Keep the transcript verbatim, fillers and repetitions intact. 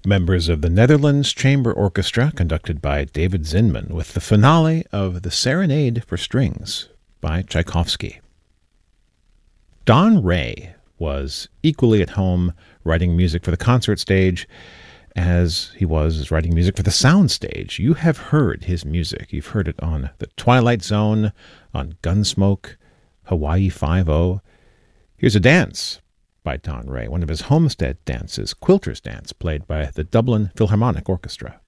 Members of the Netherlands Chamber Orchestra, conducted by David Zinman, with the finale of The Serenade for Strings by Tchaikovsky. Don Ray was equally at home writing music for the concert stage as he was writing music for the sound stage. You have heard his music. You've heard it on The Twilight Zone, on Gunsmoke, Hawaii Five-O. Here's a dance by Don Ray, one of his homestead dances, Quilter's Dance, played by the Dublin Philharmonic Orchestra.